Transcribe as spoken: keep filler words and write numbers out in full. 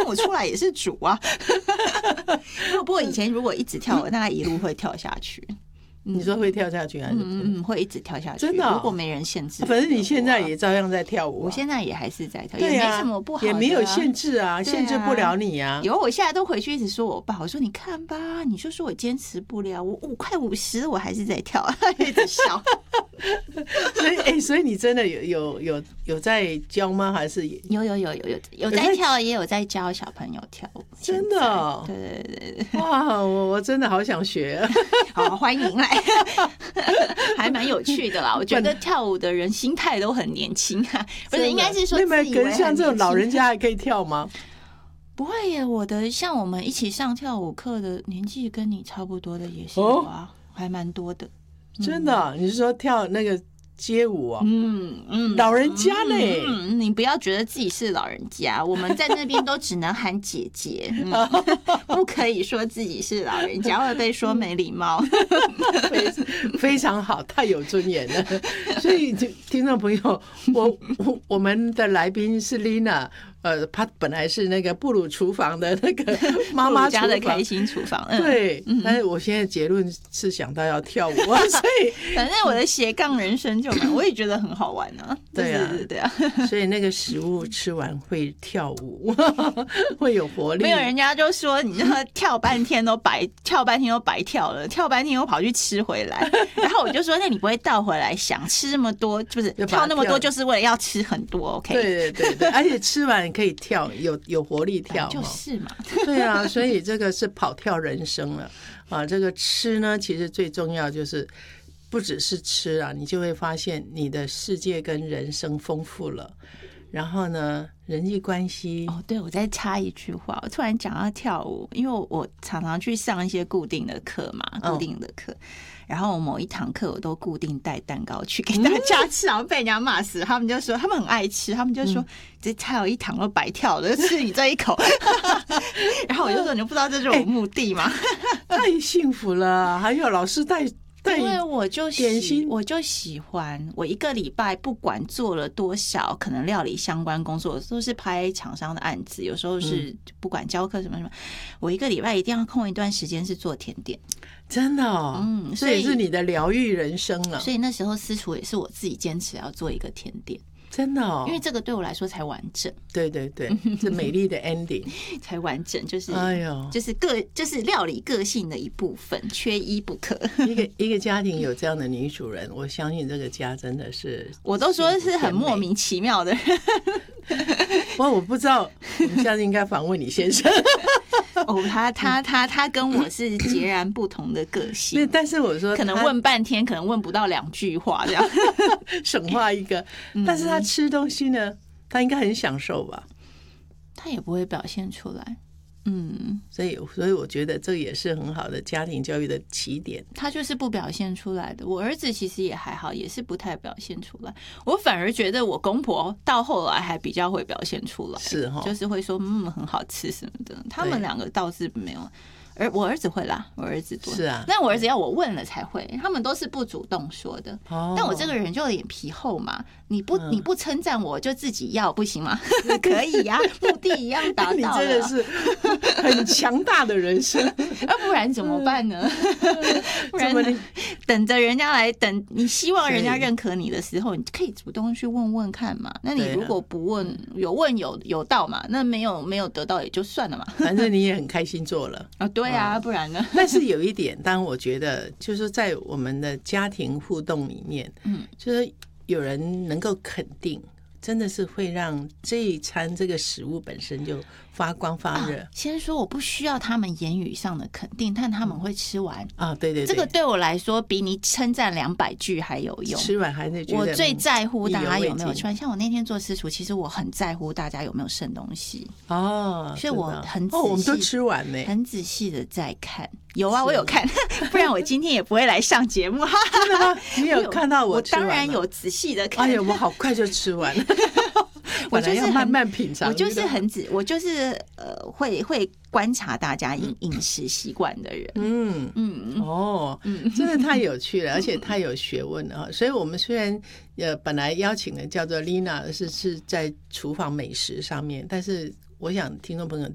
我出来也是煮啊。不过以前如果一直跳，我大概一路会跳下去。 你说会跳下去还是？ 嗯嗯，会一直跳下去。 真的、哦？ 如果没人限制， 反正你现在也照样在跳舞、啊。 我现在也还是在跳， 对啊、 也没什么不好的、啊， 也没有限制啊，啊限制不了你啊。 有，我现在都回去一直说我爸，我说你看吧，你就说我坚持不了，我五快五十，我还是在跳，一直笑。 所以，哎、欸，所以你真的有有有有在教吗？还是有有有有有有在跳，也有在教小朋友跳舞。 真的、哦？ 对对对对。 哇，我我真的好想学。 好，欢迎来。还蛮有趣的啦，我觉得跳舞的人心态都很年轻啊，不是应该是说自以为很年轻， 可是像这种老人家还可以跳吗？ 不会耶，我的像我们一起上跳舞课的年纪跟你差不多的也是有啊，哦、还蛮多的。 真的、啊？你是说跳那个街舞啊？ 嗯嗯， 老人家嘞、 嗯嗯，你不要觉得自己是老人家，我们在那边都只能喊姐姐，嗯、不可以说自己是老人家，会被说没礼貌。 非, 非常好，太有尊严了。所以听众朋友，我我我们的来宾是 Lina。呃，他本来是那个布鲁厨房的那个妈妈家的开心厨房， 嗯、对、嗯。但是我现在结论是想到要跳舞啊，所以反正我的斜杠人生就蛮，我也觉得很好玩啊。 对啊， 对对啊。 所以那个食物吃完会跳舞，会有活力。 没有，人家就说你那跳半天都白跳半天都白跳了，跳半天又跑去吃回来。然后我就说，那你不会倒回来想吃那么多，就是跳那么多，就是为了要吃很多 ？OK？ 对对对对，而且吃完可以跳，有有活力跳， 就是嘛。 对啊，所以这个是跑跳人生了啊。这个吃呢，其实最重要就是不只是吃啊，你就会发现你的世界跟人生丰富了。然后呢，人际关系哦，对，我再插一句话，我突然讲到跳舞，因为我常常去上一些固定的课嘛，固定的课。哦，然后某一堂课我都固定带蛋糕去给大家吃，然后被人家骂死。他们就说他们很爱吃，他们就说、嗯、这才有一堂都白跳了，吃你这一口。然后我就说你不知道这是我目的吗？ 欸、太幸福了，还有老师带。 因为我就喜我就喜欢，我一个礼拜不管做了多少可能料理相关工作，都是拍厂商的案子，有时候是不管教课什么什么，我一个礼拜一定要空一段时间是做甜点。 真的哦， 嗯， 所以是你的疗愈人生了。 所以那时候私厨也是我自己坚持要做一个甜点。 真的哦， 因为这个对我来说才完整。 对对对，是美丽的 ending 才完整，就是哎呦， 就是个就是料理个性的一部分，缺一不可。 一个一个家庭有这样的女主人，我相信这个家真的是， 我都说是很莫名其妙的人。 不过我不知道，我们下次应该访问你先生。 哦，他他他他跟我是截然不同的个性。 但是我说可能问半天，可能问不到两句话这样， 省话一个。但是他吃东西呢，他应该很享受吧？ 他也不会表现出来。嗯， 所以所以我觉得这也是很好的家庭教育的起点。 他就是不表现出来的。我儿子其实也还好，也是不太表现出来。我反而觉得我公婆到后来还比较会表现出来， 是哈， 就是会说嗯很好吃什么的。他们两个倒是没有。而我儿子会啦，我儿子多是啊， 但我儿子要我问了才会，他们都是不主动说的。哦、但我这个人就脸皮厚嘛，你不、嗯、你不称赞我就自己要，不行吗？可以呀、啊，目的一样达到了。 你真的是很强大的人生， 要不然怎么办呢？不然等着人家来等，你希望人家认可你的时候，你可以主动去问问看嘛。那你如果不问，有问有有到嘛，那没有没有得到也就算了嘛。 反正你也很开心做了啊，对。对啊，不然呢？ 但是有一点，当然我觉得，就是在我们的家庭互动里面，嗯，就是有人能够肯定，真的是会让这一餐这个食物本身就发光发热、啊。 先说我不需要他们言语上的肯定，但他们会吃完啊，对对对， 这个对我来说比你称赞两百句还有用。 吃完还是觉得我最在乎大家有没有吃完。像我那天做私厨，其实我很在乎大家有没有剩东西哦， 所以我很仔细、 哦，我们都吃完呢， 很仔细的在看。有啊，我有看，不然我今天也不会来上节目。 真的吗？你有看到我吃完？ 我当然有仔细的看。 哎呀，我好快就吃完了。 我就是要慢慢品尝， 我就是很仔，我就是呃，会会观察大家饮饮食习惯的人。嗯嗯哦，嗯，真的太有趣了，而且太有学问了。所以我们虽然呃本来邀请的叫做 Lina 是是在厨房美食上面，但是我想听众朋友